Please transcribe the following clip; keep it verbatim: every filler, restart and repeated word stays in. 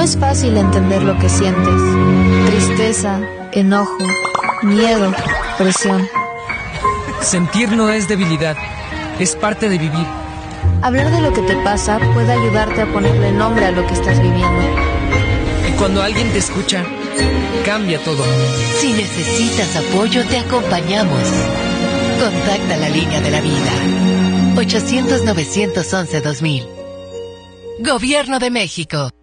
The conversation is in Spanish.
es fácil entender lo que sientes. Tristeza, enojo, miedo, presión. Sentir no es debilidad, es parte de vivir. Hablar de lo que te pasa puede ayudarte a ponerle nombre a lo que estás viviendo. Y cuando alguien te escucha, cambia todo. Si necesitas apoyo, te acompañamos. Contacta la línea de la vida. ochocientos, novecientos once, dos mil. Gobierno de México.